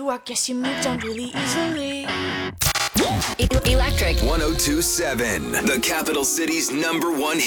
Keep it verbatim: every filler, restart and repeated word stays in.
I guess you moved on really easily. Electric one oh two point seven, the capital city's number one hit